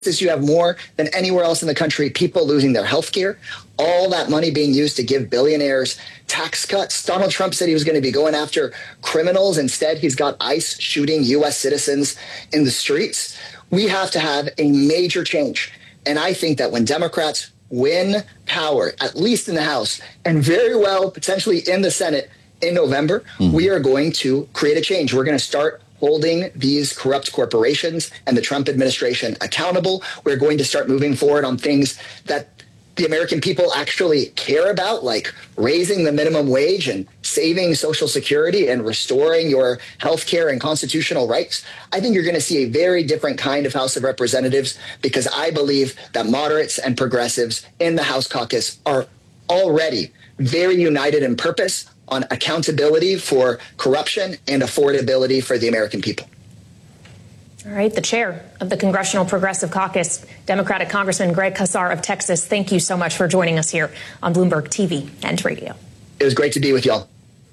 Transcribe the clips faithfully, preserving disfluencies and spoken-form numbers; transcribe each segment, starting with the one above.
You have more than anywhere else in the country, people losing their health care, all that money being used to give billionaires tax cuts. Donald Trump said he was going to be going after criminals. Instead, he's got ICE shooting U S citizens in the streets. We have to have a major change. And I think that when Democrats win power, at least in the House, and very well potentially in the Senate in November, mm-hmm. we are going to create a change. We're going to start holding these corrupt corporations and the Trump administration accountable. We're going to start moving forward on things that the American people actually care about, like raising the minimum wage and saving Social Security and restoring your health care and constitutional rights. I think you're going to see a very different kind of House of Representatives, because I believe that moderates and progressives in the House caucus are already very united in purpose on accountability for corruption and affordability for the American people. All right, the chair of the Congressional Progressive Caucus, Democratic Congressman Greg Casar of Texas, thank you so much for joining us here on Bloomberg T V and radio. It was great to be with y'all.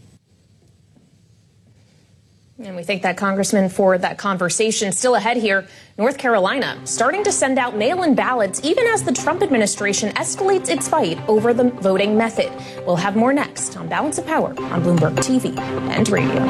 And we thank that congressman for that conversation. Still ahead here, North Carolina starting to send out mail-in ballots even as the Trump administration escalates its fight over the voting method. We'll have more next on Balance of Power on Bloomberg T V and radio.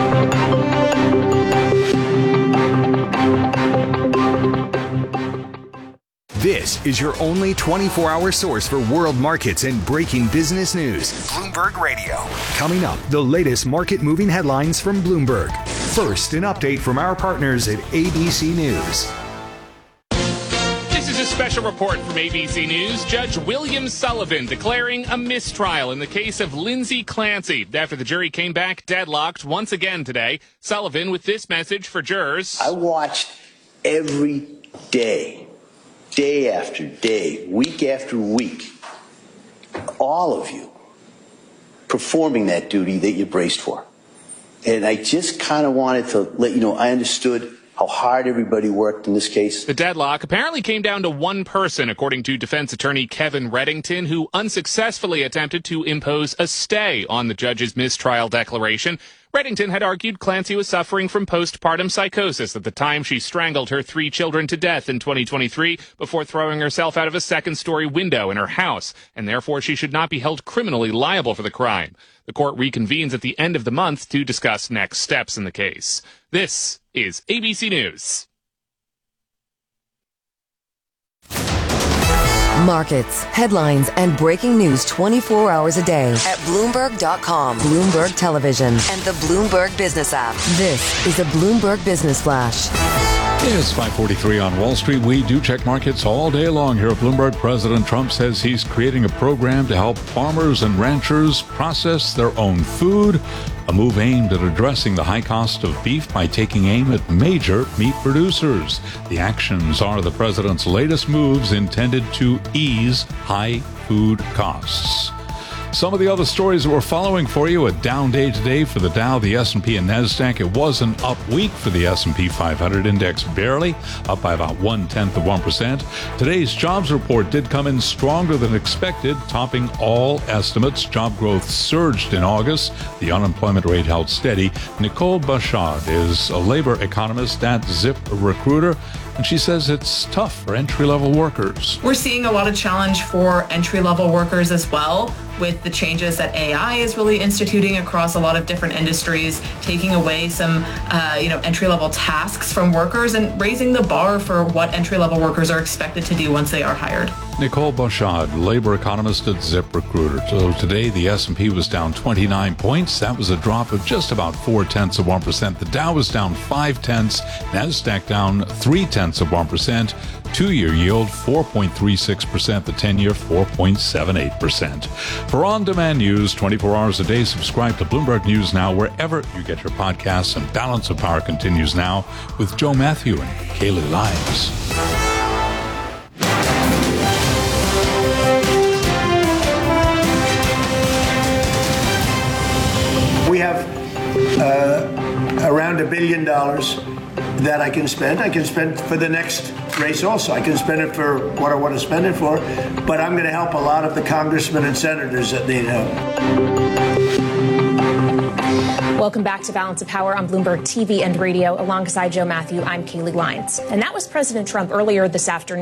This is your only twenty-four hour source for world markets and breaking business news. Bloomberg Radio. Coming up, the latest market-moving headlines from Bloomberg. First, an update from our partners at A B C News. This is a special report from A B C News. Judge William Sullivan declaring a mistrial in the case of Lindsay Clancy after the jury came back deadlocked once again today. Sullivan with this message for jurors. I watched every day. Day after day, week after week, all of you performing that duty that you braced for. And I just kind of wanted to let you know I understood how hard everybody worked in this case. The deadlock apparently came down to one person, according to defense attorney Kevin Reddington, who unsuccessfully attempted to impose a stay on the judge's mistrial declaration. Reddington had argued Clancy was suffering from postpartum psychosis at the time she strangled her three children to death in twenty twenty-three before throwing herself out of a second-story window in her house, and therefore she should not be held criminally liable for the crime. The court reconvenes at the end of the month to discuss next steps in the case. This is A B C News. Markets, headlines, and breaking news twenty-four hours a day at Bloomberg dot com, Bloomberg Television, and the Bloomberg Business app. This is a Bloomberg Business Flash. It's five forty-three on Wall Street. We do check markets all day long here at Bloomberg. President Trump says he's creating a program to help farmers and ranchers process their own food, a move aimed at addressing the high cost of beef by taking aim at major meat producers. The actions are the president's latest moves intended to ease high food costs. Some of the other stories that we're following for you, a down day today for the Dow, the S and P, and NASDAQ. It was an up week for the S and P five hundred index, barely up by about one-tenth of one percent. Today's jobs report did come in stronger than expected, topping all estimates. Job growth surged in August. The unemployment rate held steady. Nicole Bouchard is a labor economist at ZipRecruiter, and she says it's tough for entry-level workers. We're seeing a lot of challenge for entry-level workers as well, with the changes that A I is really instituting across a lot of different industries, taking away some, uh, you know, entry-level tasks from workers and raising the bar for what entry-level workers are expected to do once they are hired. Nicole Bouchard, labor economist at ZipRecruiter. So today the S and P was down twenty-nine points. That was a drop of just about four-tenths of one percent. The Dow was down five-tenths. NASDAQ down three-tenths of one percent. Two-year yield, four point three six percent. The ten-year, four point seven eight percent. For on-demand news, twenty-four hours a day, subscribe to Bloomberg News Now wherever you get your podcasts. And Balance of Power continues now with Joe Matthew and Kaylee Lyons. We have uh, around a billion dollars that I can spend. I can spend for the next race also. I can spend it for what I want to spend it for, but I'm going to help a lot of the congressmen and senators that need help. Welcome back to Balance of Power on Bloomberg T V and radio. Alongside Joe Matthew, I'm Kaylee Lyons. And that was President Trump earlier this afternoon.